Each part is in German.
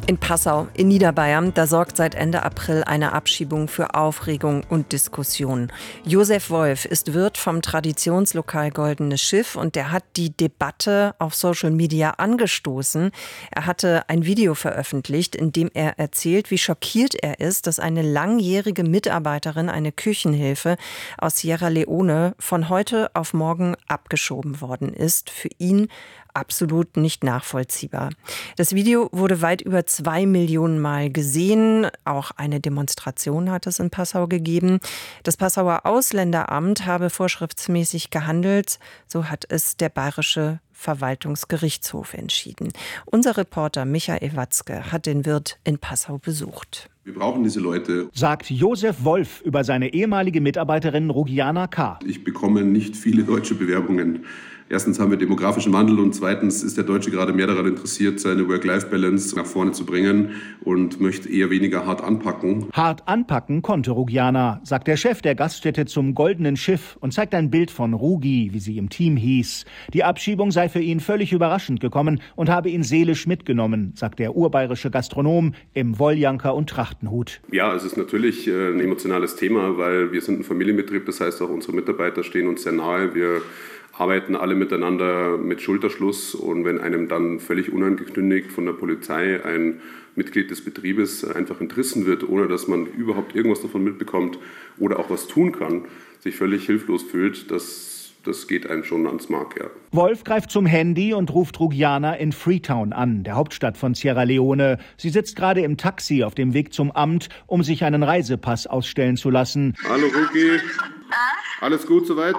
In Passau, in Niederbayern, da sorgt seit Ende April eine Abschiebung für Aufregung und Diskussion. Josef Wolf ist Wirt vom Traditionslokal Goldenes Schiff und der hat die Debatte auf Social Media angestoßen. Er hatte ein Video veröffentlicht, in dem er erzählt, wie schockiert er ist, dass eine langjährige Mitarbeiterin, eine Küchenhilfe aus Sierra Leone, von heute auf morgen abgeschoben worden ist. Für ihn absolut nicht nachvollziehbar. Das Video wurde weit über 2 Millionen Mal gesehen. Auch eine Demonstration hat es in Passau gegeben. Das Passauer Ausländeramt habe vorschriftsmäßig gehandelt. So hat es der Bayerische Verwaltungsgerichtshof entschieden. Unser Reporter Michael Watzke hat den Wirt in Passau besucht. Wir brauchen diese Leute, sagt Josef Wolf über seine ehemalige Mitarbeiterin Rugiana K. Ich bekomme nicht viele deutsche Bewerbungen. Erstens haben wir demografischen Wandel und zweitens ist der Deutsche gerade mehr daran interessiert, seine Work-Life-Balance nach vorne zu bringen und möchte eher weniger hart anpacken. Hart anpacken konnte Rugiana, sagt der Chef der Gaststätte zum Goldenen Schiff und zeigt ein Bild von Rugi, wie sie im Team hieß. Die Abschiebung sei für ihn völlig überraschend gekommen und habe ihn seelisch mitgenommen, sagt der urbayerische Gastronom im Wolljanker und Trachtenhut. Ja, es ist natürlich ein emotionales Thema, weil wir sind ein Familienbetrieb, das heißt auch unsere Mitarbeiter stehen uns sehr nahe. Wir arbeiten alle miteinander mit Schulterschluss und wenn einem dann völlig unangekündigt von der Polizei ein Mitglied des Betriebes einfach entrissen wird, ohne dass man überhaupt irgendwas davon mitbekommt oder auch was tun kann, sich völlig hilflos fühlt, das geht einem schon ans Mark, ja. Wolf greift zum Handy und ruft Rugiana in Freetown an, der Hauptstadt von Sierra Leone. Sie sitzt gerade im Taxi auf dem Weg zum Amt, um sich einen Reisepass ausstellen zu lassen. Hallo Rugi, alles gut soweit?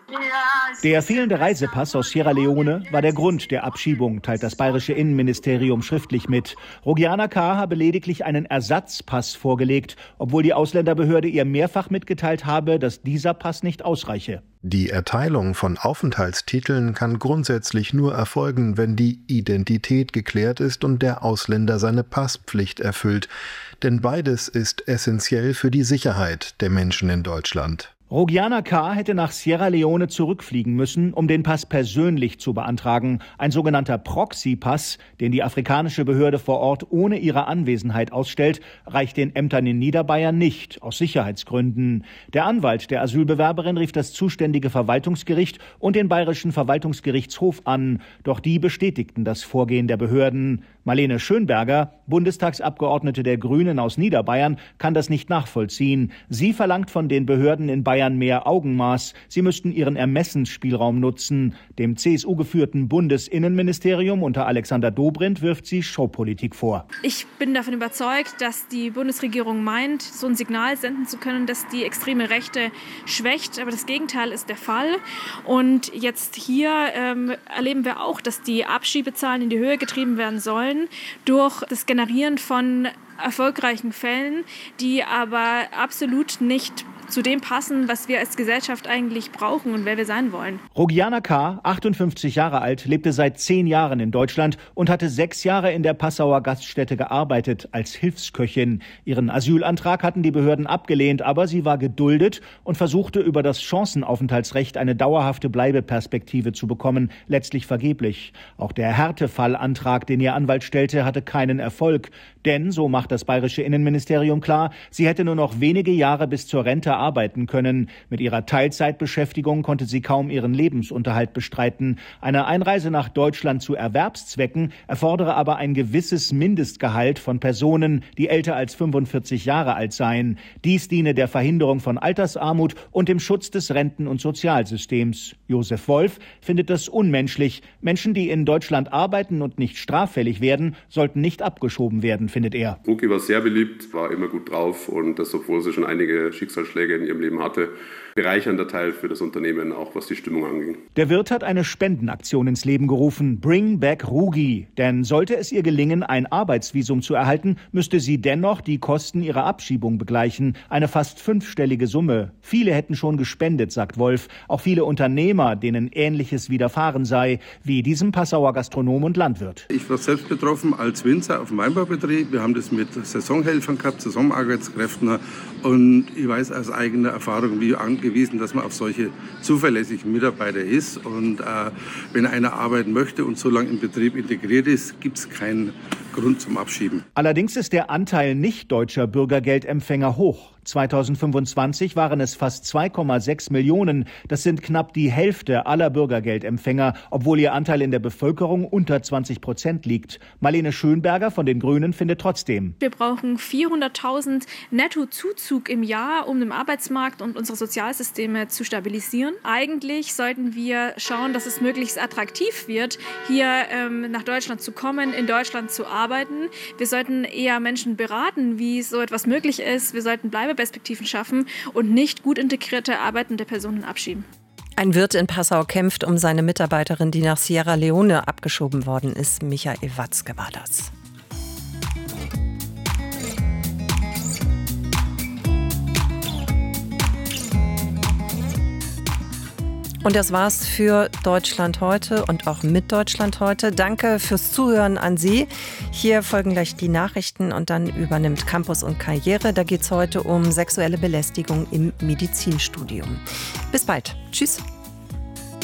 Der fehlende Reisepass aus Sierra Leone war der Grund der Abschiebung, teilt das bayerische Innenministerium schriftlich mit. Rugiana K. habe lediglich einen Ersatzpass vorgelegt, obwohl die Ausländerbehörde ihr mehrfach mitgeteilt habe, dass dieser Pass nicht ausreiche. Die Erteilung von Aufenthaltstiteln kann grundsätzlich nur erfolgen, wenn die Identität geklärt ist und der Ausländer seine Passpflicht erfüllt. Denn beides ist essentiell für die Sicherheit der Menschen in Deutschland. Rugiana K. hätte nach Sierra Leone zurückfliegen müssen, um den Pass persönlich zu beantragen. Ein sogenannter Proxy-Pass, den die afrikanische Behörde vor Ort ohne ihre Anwesenheit ausstellt, reicht den Ämtern in Niederbayern nicht, aus Sicherheitsgründen. Der Anwalt der Asylbewerberin rief das zuständige Verwaltungsgericht und den Bayerischen Verwaltungsgerichtshof an. Doch die bestätigten das Vorgehen der Behörden. Marlene Schönberger, Bundestagsabgeordnete der Grünen aus Niederbayern, kann das nicht nachvollziehen. Sie verlangt von den Behörden in Bayern mehr Augenmaß. Sie müssten ihren Ermessensspielraum nutzen. Dem CSU-geführten Bundesinnenministerium unter Alexander Dobrindt wirft sie Showpolitik vor. Ich bin davon überzeugt, dass die Bundesregierung meint, so ein Signal senden zu können, dass die extreme Rechte schwächt. Aber das Gegenteil ist der Fall. Und jetzt hier erleben wir auch, dass die Abschiebezahlen in die Höhe getrieben werden sollen durch das Generieren von erfolgreichen Fällen, die aber absolut nicht zu dem passen, was wir als Gesellschaft eigentlich brauchen und wer wir sein wollen. Rugiana K., 58 Jahre alt, lebte seit 10 Jahren in Deutschland und hatte 6 Jahre in der Passauer Gaststätte gearbeitet als Hilfsköchin. Ihren Asylantrag hatten die Behörden abgelehnt, aber sie war geduldet und versuchte über das Chancenaufenthaltsrecht eine dauerhafte Bleibeperspektive zu bekommen, letztlich vergeblich. Auch der Härtefallantrag, den ihr Anwalt stellte, hatte keinen Erfolg. Denn, so macht das bayerische Innenministerium klar, sie hätte nur noch wenige Jahre bis zur Rente arbeiten können. Mit ihrer Teilzeitbeschäftigung konnte sie kaum ihren Lebensunterhalt bestreiten. Eine Einreise nach Deutschland zu Erwerbszwecken erfordere aber ein gewisses Mindestgehalt von Personen, die älter als 45 Jahre alt seien. Dies diene der Verhinderung von Altersarmut und dem Schutz des Renten- und Sozialsystems. Josef Wolf findet das unmenschlich. Menschen, die in Deutschland arbeiten und nicht straffällig werden, sollten nicht abgeschoben werden, findet er. Rugi war sehr beliebt, war immer gut drauf und das, obwohl sie schon einige Schicksalsschläge in ihrem Leben hatte. Bereichernder Teil für das Unternehmen, auch was die Stimmung anging. Der Wirt hat eine Spendenaktion ins Leben gerufen, Bring Back Rugi. Denn sollte es ihr gelingen, ein Arbeitsvisum zu erhalten, müsste sie dennoch die Kosten ihrer Abschiebung begleichen. Eine fast 5-stellige Summe. Viele hätten schon gespendet, sagt Wolf. Auch viele Unternehmer, denen Ähnliches widerfahren sei, wie diesem Passauer Gastronom und Landwirt. Ich war selbst betroffen als Winzer auf dem Weinbaubetrieb. Wir haben das mit Saisonhelfern gehabt, Saisonarbeitskräften. Und ich weiß aus eigener Erfahrung, wie angewiesen, dass man auf solche zuverlässigen Mitarbeiter ist. Und wenn einer arbeiten möchte und so lange im Betrieb integriert ist, gibt es keinen Grund zum Abschieben. Allerdings ist der Anteil nicht-deutscher Bürgergeldempfänger hoch. 2025 waren es fast 2,6 Millionen. Das sind knapp die Hälfte aller Bürgergeldempfänger, obwohl ihr Anteil in der Bevölkerung unter 20% liegt. Marlene Schönberger von den Grünen findet trotzdem: Wir brauchen 400.000 Nettozuzug im Jahr, um den Arbeitsmarkt und unsere Sozialsysteme zu stabilisieren. Eigentlich sollten wir schauen, dass es möglichst attraktiv wird, hier nach Deutschland zu kommen, in Deutschland zu arbeiten. Wir sollten eher Menschen beraten, wie so etwas möglich ist. Wir sollten Bleibeperspektiven schaffen und nicht gut integrierte arbeitende Personen abschieben. Ein Wirt in Passau kämpft um seine Mitarbeiterin, die nach Sierra Leone abgeschoben worden ist. Michael Watzke war das. Und das war's für Deutschland heute und auch mit Deutschland heute. Danke fürs Zuhören an Sie. Hier folgen gleich die Nachrichten und dann übernimmt Campus und Karriere. Da geht's heute um sexuelle Belästigung im Medizinstudium. Bis bald. Tschüss.